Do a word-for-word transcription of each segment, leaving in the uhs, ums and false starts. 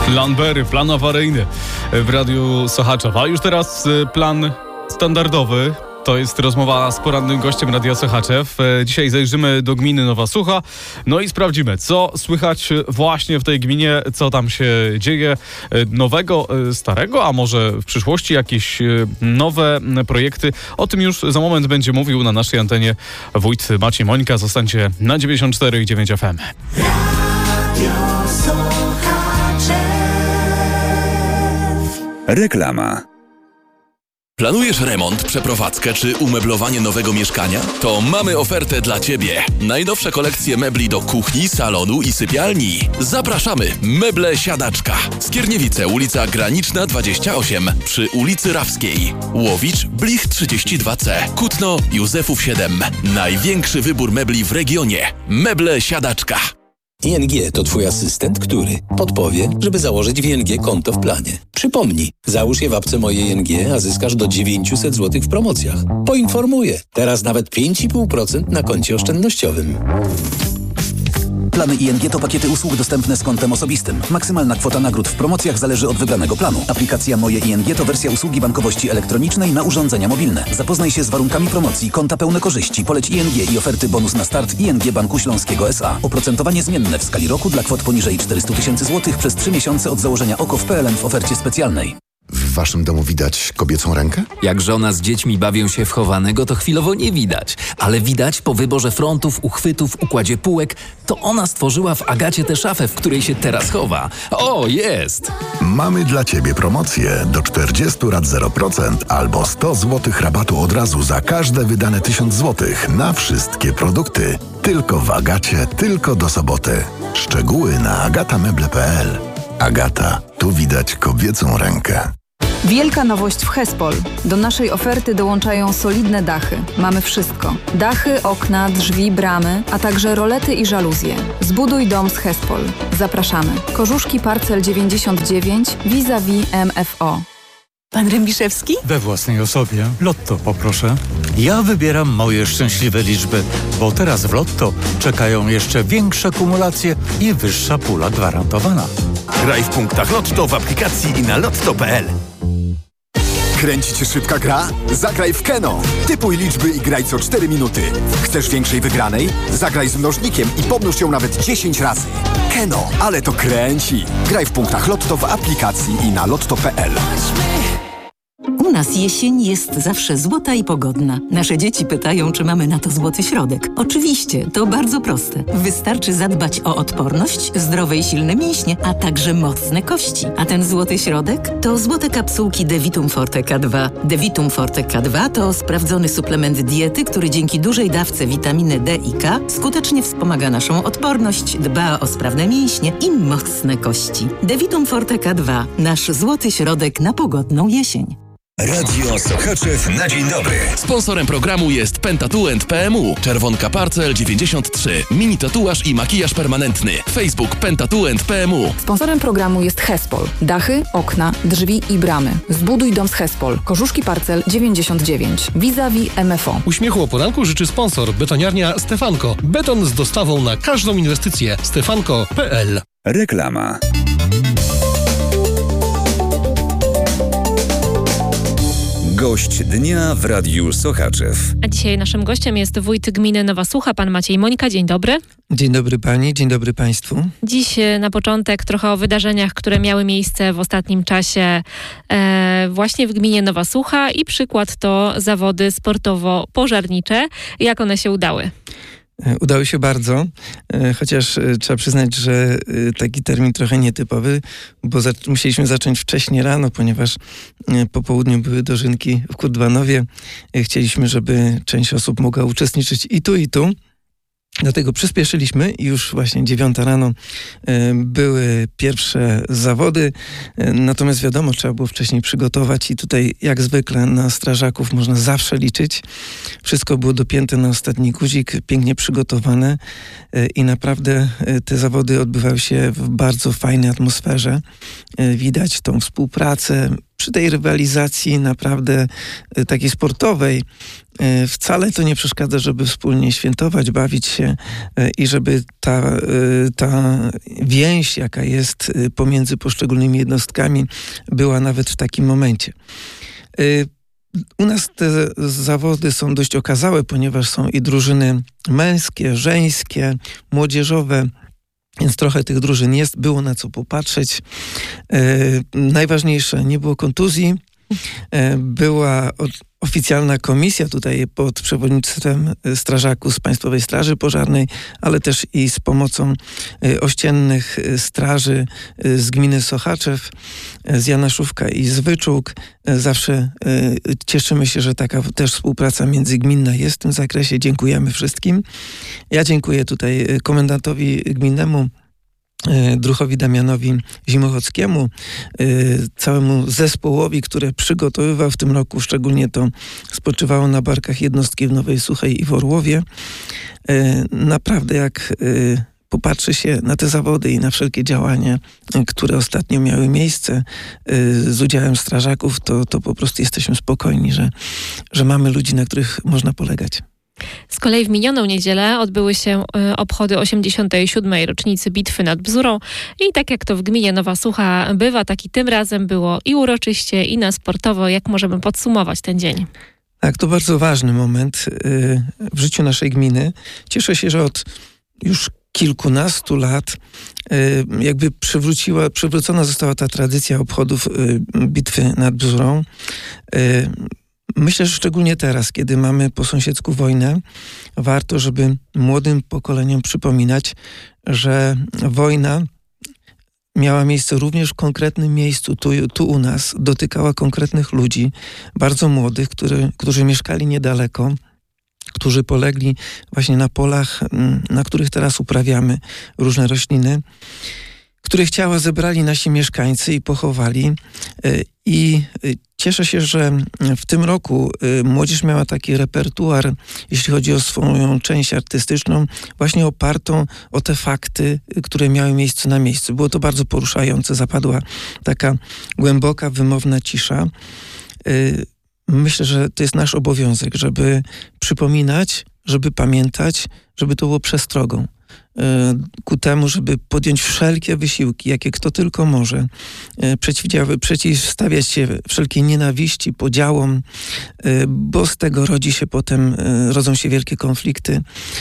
Plan Berry, plan awaryjny w Radiu Sochaczew. A już teraz plan standardowy. To jest rozmowa z porannym gościem Radia Sochaczew. Dzisiaj zajrzymy do gminy Nowa Sucha, no i sprawdzimy, co słychać właśnie w tej gminie, co tam się dzieje nowego, starego, a może w przyszłości jakieś nowe projekty. O tym już za moment będzie mówił na naszej antenie wójt Maciej Mońka. Zostańcie na dziewięćdziesiąt cztery i dziewięć F M. Radio Sochaczew. Reklama. Planujesz remont, przeprowadzkę czy umeblowanie nowego mieszkania? To mamy ofertę dla Ciebie. Najnowsze kolekcje mebli do kuchni, salonu i sypialni. Zapraszamy! Meble Siadaczka. Skierniewice, ulica Graniczna dwadzieścia osiem przy ulicy Rawskiej. Łowicz, Blich trzydzieści dwa C. Kutno, Józefów siedem. Największy wybór mebli w regionie. Meble Siadaczka. I N G to Twój asystent, który podpowie, żeby założyć w I N G konto w planie. Przypomnij, załóż je w apce Moje I N G, a zyskasz do dziewięćset złotych w promocjach. Poinformuję, teraz nawet pięć i pół procent na koncie oszczędnościowym. Plany I N G to pakiety usług dostępne z kontem osobistym. Maksymalna kwota nagród w promocjach zależy od wybranego planu. Aplikacja Moje I N G to wersja usługi bankowości elektronicznej na urządzenia mobilne. Zapoznaj się z warunkami promocji, konta pełne korzyści, poleć I N G i oferty bonus na start I N G Banku Śląskiego S A. Oprocentowanie zmienne w skali roku dla kwot poniżej czterysta tysięcy złotych przez trzy miesiące od założenia O K O w P L M w ofercie specjalnej. W waszym domu widać kobiecą rękę? Jak żona z dziećmi bawią się w chowanego, to chwilowo nie widać. Ale widać po wyborze frontów, uchwytów, układzie półek, to ona stworzyła w Agacie tę szafę, w której się teraz chowa. O, jest! Mamy dla ciebie promocję do czterdziestu rat zero procent albo sto złotych rabatu od razu za każde wydane tysiąc złotych na wszystkie produkty. Tylko w Agacie, tylko do soboty. Szczegóły na agatameble kropka p l. Agata, tu widać kobiecą rękę. Wielka nowość w Hespol. Do naszej oferty dołączają solidne dachy. Mamy wszystko. Dachy, okna, drzwi, bramy, a także rolety i żaluzje. Zbuduj dom z Hespol. Zapraszamy. Korzuszki Parcel dziewięćdziesiąt dziewięć vis-a-vis M F O. Pan Rębiszewski? We własnej osobie. Lotto poproszę. Ja wybieram moje szczęśliwe liczby, bo teraz w Lotto czekają jeszcze większe kumulacje i wyższa pula gwarantowana. Graj w punktach Lotto w aplikacji i na lotto kropka p l. Kręci cię szybka gra? Zagraj w Keno. Typuj liczby i graj co cztery minuty. Chcesz większej wygranej? Zagraj z mnożnikiem i pomnóż ją nawet dziesięć razy. Keno, ale to kręci. Graj w punktach Lotto w aplikacji i na lotto kropka p l. U nas jesień jest zawsze złota i pogodna. Nasze dzieci pytają, czy mamy na to złoty środek. Oczywiście, to bardzo proste. Wystarczy zadbać o odporność, zdrowe i silne mięśnie, a także mocne kości. A ten złoty środek to złote kapsułki Devitum Forte K dwa. Devitum Forte K dwa to sprawdzony suplement diety, który dzięki dużej dawce witaminy D i K skutecznie wspomaga naszą odporność, dba o sprawne mięśnie i mocne kości. Devitum Forte K dwa. Nasz złoty środek na pogodną jesień. Radio Sochaczew na dzień dobry. Sponsorem programu jest Pentatuent P M U. Czerwonka Parcel dziewięćdziesiąt trzy. Mini tatuaż i makijaż permanentny. Facebook Pentatuent P M U. Sponsorem programu jest Hespol. Dachy, okna, drzwi i bramy. Zbuduj dom z Hespol. Korzuszki Parcel dziewięćdziesiąt dziewięć. Vis-a-vis M F O. Uśmiechu o poranku życzy sponsor betoniarnia Stefanko. Beton z dostawą na każdą inwestycję. stefanko kropka p l. Reklama. Gość dnia w Radiu Sochaczew. A dzisiaj naszym gościem jest wójt gminy Nowa Sucha, pan Maciej Mońka. Dzień dobry. Dzień dobry pani, dzień dobry państwu. Dziś na początek trochę o wydarzeniach, które miały miejsce w ostatnim czasie e, właśnie w gminie Nowa Sucha i przykład to zawody sportowo-pożarnicze. Jak one się udały? Udało się bardzo, chociaż trzeba przyznać, że taki termin trochę nietypowy, bo za- musieliśmy zacząć wcześnie rano, ponieważ po południu były dożynki w Kurdwanowie. Chcieliśmy, żeby część osób mogła uczestniczyć i tu, i tu. Dlatego przyspieszyliśmy i już właśnie dziewiąta rano były pierwsze zawody, natomiast wiadomo, trzeba było wcześniej przygotować i tutaj jak zwykle na strażaków można zawsze liczyć. Wszystko było dopięte na ostatni guzik, pięknie przygotowane i naprawdę te zawody odbywały się w bardzo fajnej atmosferze. Widać tą współpracę, przy tej rywalizacji naprawdę takiej sportowej wcale to nie przeszkadza, żeby wspólnie świętować, bawić się i żeby ta, ta więź, jaka jest pomiędzy poszczególnymi jednostkami, była nawet w takim momencie. U nas te zawody są dość okazałe, ponieważ są i drużyny męskie, żeńskie, młodzieżowe, więc trochę tych drużyn jest, było na co popatrzeć. Najważniejsze, nie było kontuzji. Była oficjalna komisja tutaj pod przewodnictwem strażaków z Państwowej Straży Pożarnej, ale też i z pomocą ościennych straży z gminy Sochaczew, z Janaszówka i z Wyczółk. Zawsze cieszymy się, że taka też współpraca międzygminna jest w tym zakresie. Dziękujemy wszystkim. Ja dziękuję tutaj komendantowi gminnemu, druhowi Damianowi Zimochockiemu, całemu zespołowi, który przygotowywał w tym roku, szczególnie to spoczywało na barkach jednostki w Nowej Suchej i w Orłowie. Naprawdę jak popatrzy się na te zawody i na wszelkie działania, które ostatnio miały miejsce z udziałem strażaków, to, to po prostu jesteśmy spokojni, że, że mamy ludzi, na których można polegać. Z kolei w minioną niedzielę odbyły się obchody osiemdziesiątej siódmej rocznicy bitwy nad Bzurą i tak jak to w gminie Nowa Sucha bywa, tak i tym razem było i uroczyście, i na sportowo. Jak możemy podsumować ten dzień? Tak, to bardzo ważny moment w życiu naszej gminy. Cieszę się, że od już kilkunastu lat jakby przywróciła, przywrócona została ta tradycja obchodów bitwy nad Bzurą. Myślę, że szczególnie teraz, kiedy mamy po sąsiedzku wojnę, warto, żeby młodym pokoleniom przypominać, że wojna miała miejsce również w konkretnym miejscu, tu, tu u nas, dotykała konkretnych ludzi, bardzo młodych, który, którzy mieszkali niedaleko, którzy polegli właśnie na polach, na których teraz uprawiamy różne rośliny, których ciała zebrali nasi mieszkańcy i pochowali. I cieszę się, że w tym roku młodzież miała taki repertuar, jeśli chodzi o swoją część artystyczną, właśnie opartą o te fakty, które miały miejsce na miejscu. Było to bardzo poruszające, zapadła taka głęboka, wymowna cisza. Myślę, że to jest nasz obowiązek, żeby przypominać, żeby pamiętać, żeby to było przestrogą ku temu, żeby podjąć wszelkie wysiłki, jakie kto tylko może, przeciwstawiać się wszelkiej nienawiści, podziałom, bo z tego rodzi się potem, rodzą się wielkie konflikty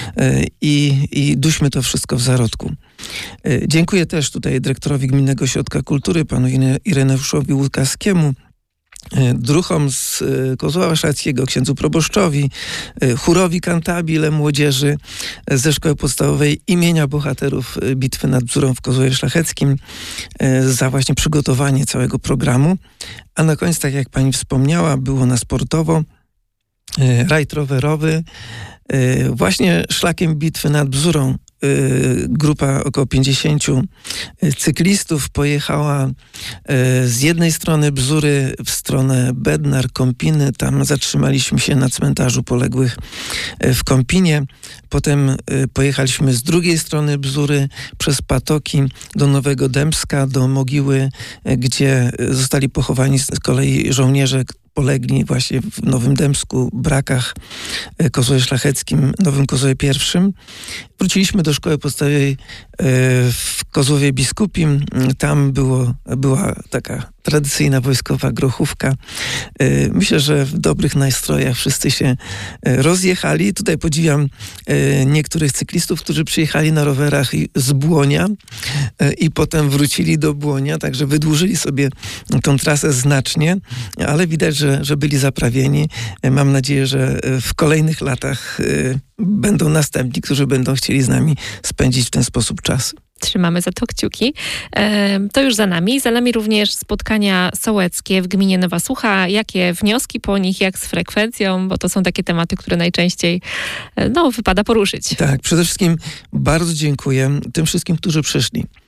i, i duśmy to wszystko w zarodku. Dziękuję też tutaj dyrektorowi Gminnego Ośrodka Kultury, panu Ireneuszowi Łukaskiemu, druchom z Kozła Warszawskiego, księdzu proboszczowi, chórowi kantabile młodzieży ze szkoły podstawowej imienia bohaterów bitwy nad Bzurą w Kozłowie Szlacheckim za właśnie przygotowanie całego programu. A na koniec, tak jak pani wspomniała, było na sportowo rajd rowerowy. Właśnie szlakiem bitwy nad Bzurą grupa około pięćdziesięciu cyklistów pojechała z jednej strony Bzury w stronę Bednar, Kąpiny. Tam zatrzymaliśmy się na cmentarzu poległych w Kąpinie. Potem pojechaliśmy z drugiej strony Bzury przez Patoki do Nowego Dębska, do mogiły, gdzie zostali pochowani z kolei żołnierze polegli właśnie w Nowym Dębsku, Brakach, Kozłowie Szlacheckim, Nowym Kozłowie Pierwszym. Wróciliśmy do szkoły podstawowej w Kozłowie Biskupim. Tam było, była taka tradycyjna wojskowa grochówka. Myślę, że w dobrych nastrojach wszyscy się rozjechali. Tutaj podziwiam niektórych cyklistów, którzy przyjechali na rowerach z Błonia i potem wrócili do Błonia, także wydłużyli sobie tą trasę znacznie, ale widać, że, że byli zaprawieni. Mam nadzieję, że w kolejnych latach będą następni, którzy będą chcieli z nami spędzić w ten sposób czas. Trzymamy za to kciuki. E, to już za nami. Za nami również spotkania sołeckie w gminie Nowa Sucha. Jakie wnioski po nich, jak z frekwencją, bo to są takie tematy, które najczęściej no, wypada poruszyć. Tak, przede wszystkim bardzo dziękuję tym wszystkim, którzy przyszli.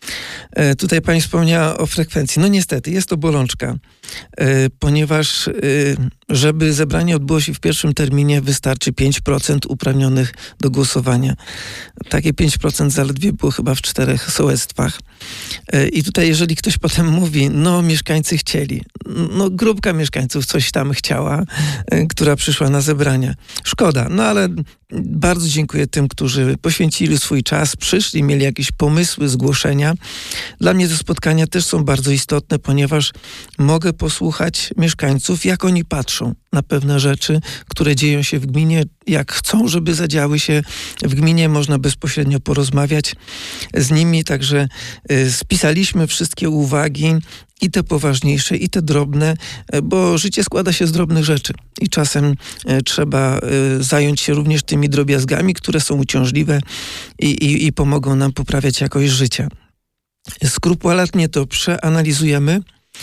E, tutaj pani wspomniała o frekwencji. No niestety, jest to bolączka, e, ponieważ e, żeby zebranie odbyło się w pierwszym terminie, wystarczy pięć procent uprawnionych do głosowania. Takie pięć procent zaledwie było chyba w czterech sołectwach. E, I tutaj jeżeli ktoś potem mówi, no mieszkańcy chcieli, no grupka mieszkańców coś tam chciała, e, która przyszła na zebrania. Szkoda, no ale bardzo dziękuję tym, którzy poświęcili swój czas, przyszli, mieli jakieś pomysły, zgłoszenia. Dla mnie te spotkania też są bardzo istotne, ponieważ mogę posłuchać mieszkańców, jak oni patrzą na pewne rzeczy, które dzieją się w gminie, jak chcą, żeby zadziały się w gminie. Można bezpośrednio porozmawiać z nimi, także y, spisaliśmy wszystkie uwagi, i te poważniejsze, i te drobne, bo życie składa się z drobnych rzeczy i czasem e, trzeba e, zająć się również tymi drobiazgami, które są uciążliwe i, i, i pomogą nam poprawiać jakość życia. Skrupulatnie to przeanalizujemy,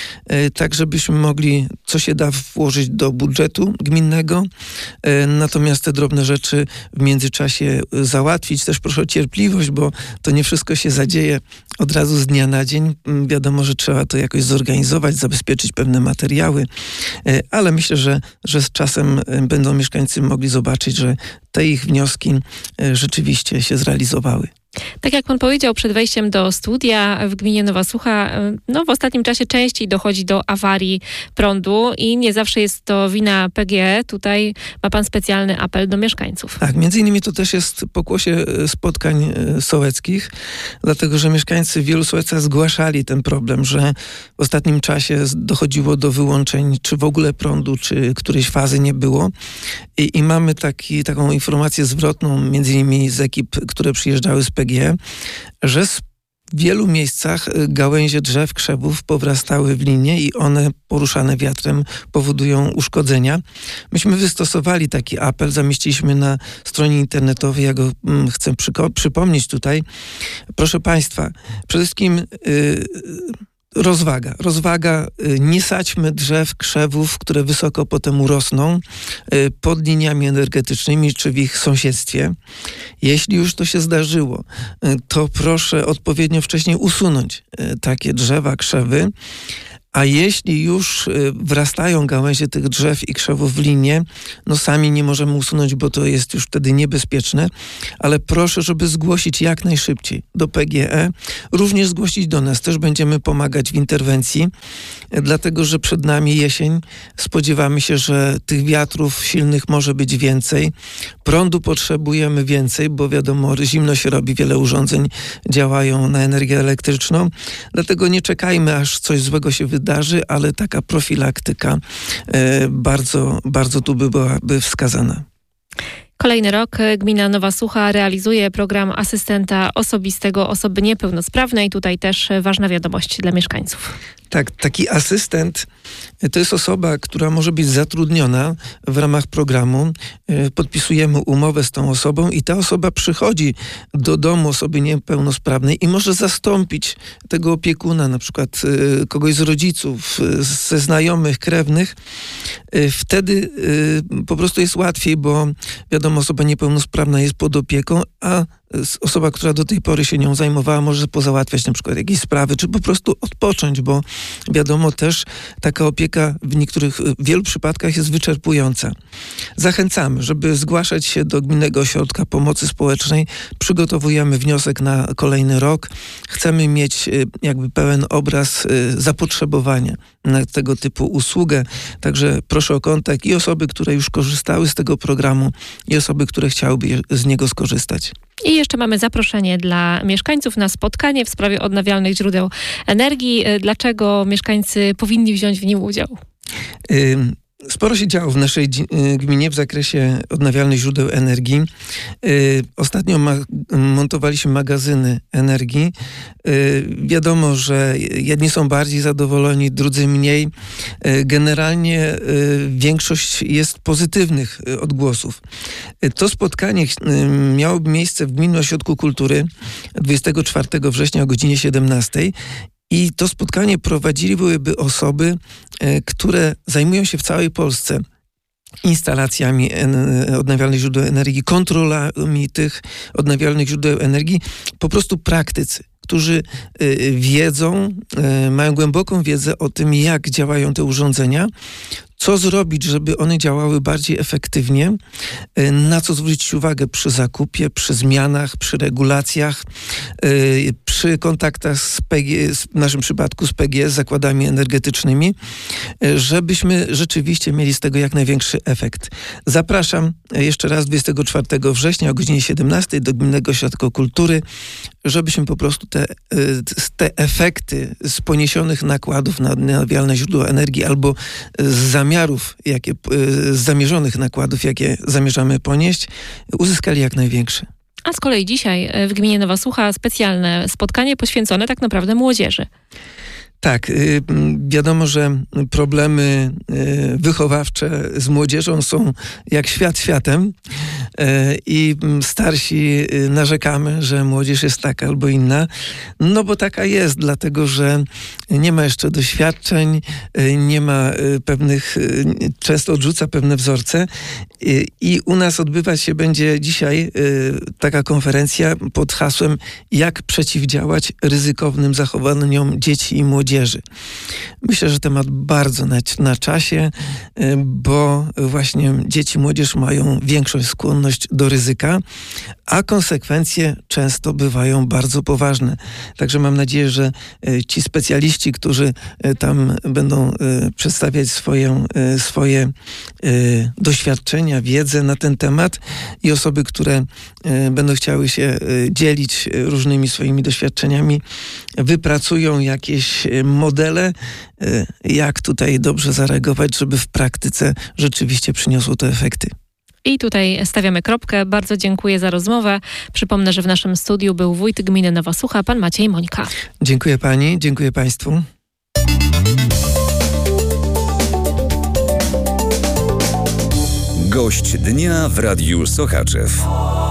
e, tak żebyśmy mogli, co się da, włożyć do budżetu gminnego, e, natomiast te drobne rzeczy w międzyczasie załatwić. Też proszę o cierpliwość, bo to nie wszystko się zadzieje od razu z dnia na dzień. Wiadomo, że trzeba to jakoś zorganizować, zabezpieczyć pewne materiały, e, ale myślę, że, że z czasem będą mieszkańcy mogli zobaczyć, że te ich wnioski e, rzeczywiście się zrealizowały. Tak jak pan powiedział przed wejściem do studia w gminie Nowa Sucha, no w ostatnim czasie częściej dochodzi do awarii prądu i nie zawsze jest to wina P G E. Tutaj ma pan specjalny apel do mieszkańców. Tak, między innymi to też jest pokłosie spotkań sołeckich, dlatego że mieszkańcy w wielu sołectwach zgłaszali ten problem, że w ostatnim czasie dochodziło do wyłączeń, czy w ogóle prądu, czy którejś fazy nie było. I, i mamy taki, taką informację zwrotną, między innymi z ekip, które przyjeżdżały z P G E, że w wielu miejscach gałęzie drzew, krzewów powrastały w linie i one poruszane wiatrem powodują uszkodzenia. Myśmy wystosowali taki apel, zamieściliśmy na stronie internetowej, ja go mm, chcę przyko- przypomnieć tutaj. Proszę Państwa, przede wszystkim yy, Rozwaga. Rozwaga. Nie sadźmy drzew, krzewów, które wysoko potem urosną pod liniami energetycznymi czy w ich sąsiedztwie. Jeśli już to się zdarzyło, to proszę odpowiednio wcześniej usunąć takie drzewa, krzewy. A jeśli już wrastają gałęzie tych drzew i krzewów w linię, no sami nie możemy usunąć, bo to jest już wtedy niebezpieczne, ale proszę, żeby zgłosić jak najszybciej do P G E, również zgłosić do nas, też będziemy pomagać w interwencji, dlatego że przed nami jesień, spodziewamy się, że tych wiatrów silnych może być więcej, prądu potrzebujemy więcej, bo wiadomo, zimno się robi, wiele urządzeń działają na energię elektryczną, dlatego nie czekajmy, aż coś złego się wydarzy, ale taka profilaktyka e, bardzo, bardzo tu by byłaby wskazana. Kolejny rok gmina Nowa Sucha realizuje program asystenta osobistego osoby niepełnosprawnej. Tutaj też ważna wiadomość dla mieszkańców. Tak, taki asystent to jest osoba, która może być zatrudniona w ramach programu. Podpisujemy umowę z tą osobą i ta osoba przychodzi do domu osoby niepełnosprawnej i może zastąpić tego opiekuna, na przykład kogoś z rodziców, ze znajomych, krewnych. Wtedy po prostu jest łatwiej, bo wiadomo, osoba niepełnosprawna jest pod opieką, a osoba, która do tej pory się nią zajmowała, może pozałatwiać na przykład jakieś sprawy, czy po prostu odpocząć, bo wiadomo też, taka opieka w niektórych, w wielu przypadkach jest wyczerpująca. Zachęcamy, żeby zgłaszać się do Gminnego Ośrodka Pomocy Społecznej. Przygotowujemy wniosek na kolejny rok. Chcemy mieć jakby pełen obraz zapotrzebowania na tego typu usługę. Także proszę o kontakt i osoby, które już korzystały z tego programu, i osoby, które chciałyby z niego skorzystać. I jeszcze mamy zaproszenie dla mieszkańców na spotkanie w sprawie odnawialnych źródeł energii. Dlaczego mieszkańcy powinni wziąć w nim udział? Y- Sporo się działo w naszej gminie w zakresie odnawialnych źródeł energii. Ostatnio ma- montowaliśmy magazyny energii. Wiadomo, że jedni są bardziej zadowoleni, drudzy mniej. Generalnie większość jest pozytywnych odgłosów. To spotkanie miało miejsce w Gminnym Ośrodku Kultury dwudziestego czwartego września o godzinie siedemnastej. I to spotkanie prowadziłyby osoby, które zajmują się w całej Polsce instalacjami odnawialnych źródeł energii, kontrolami tych odnawialnych źródeł energii, po prostu praktycy, którzy wiedzą, mają głęboką wiedzę o tym, jak działają te urządzenia, co zrobić, żeby one działały bardziej efektywnie, na co zwrócić uwagę przy zakupie, przy zmianach, przy regulacjach, przy kontaktach z P G, w naszym przypadku z P G S, zakładami energetycznymi, żebyśmy rzeczywiście mieli z tego jak największy efekt. Zapraszam jeszcze raz dwudziestego czwartego września o godzinie siedemnastej do Gminnego Ośrodka Kultury, żebyśmy po prostu te, te efekty z poniesionych nakładów na odnawialne źródła energii albo z zamiarów, jakie, z zamierzonych nakładów, jakie zamierzamy ponieść, uzyskali jak największe. A z kolei dzisiaj w gminie Nowa Sucha specjalne spotkanie poświęcone tak naprawdę młodzieży. Tak, wiadomo, że problemy wychowawcze z młodzieżą są jak świat światem i starsi narzekamy, że młodzież jest taka albo inna, no bo taka jest, dlatego że nie ma jeszcze doświadczeń, nie ma pewnych, często odrzuca pewne wzorce i u nas odbywać się będzie dzisiaj taka konferencja pod hasłem jak przeciwdziałać ryzykownym zachowaniom dzieci i młodzieży. Myślę, że temat bardzo na, na czasie, bo właśnie dzieci i młodzież mają większą skłonność do ryzyka, a konsekwencje często bywają bardzo poważne. Także mam nadzieję, że ci specjaliści, którzy tam będą przedstawiać swoje, swoje doświadczenia, wiedzę na ten temat i osoby, które będą chciały się dzielić różnymi swoimi doświadczeniami, wypracują jakieś modele, jak tutaj dobrze zareagować, żeby w praktyce rzeczywiście przyniosło to efekty. I tutaj stawiamy kropkę. Bardzo dziękuję za rozmowę. Przypomnę, że w naszym studiu był wójt gminy Nowa Sucha, pan Maciej Mońka. Dziękuję pani, dziękuję państwu. Gość dnia w Radiu Sochaczew.